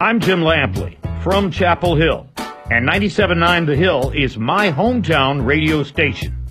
I'm Jim Lampley from Chapel Hill, and 97.9 The Hill is my hometown radio station.